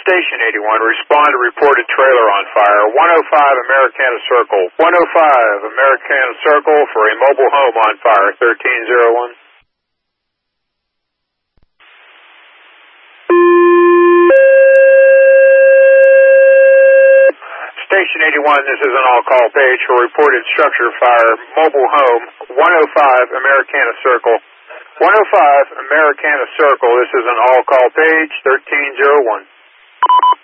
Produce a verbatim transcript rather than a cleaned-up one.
Station eighty-one, respond to reported trailer on fire. one oh five Americana Circle. one oh five Americana Circle for a mobile home on fire. thirteen oh one. Station eighty-one, this is an all-call page for reported structure fire, mobile home, one oh five Americana Circle. one oh five Americana Circle, this is an all-call page, thirteen oh one.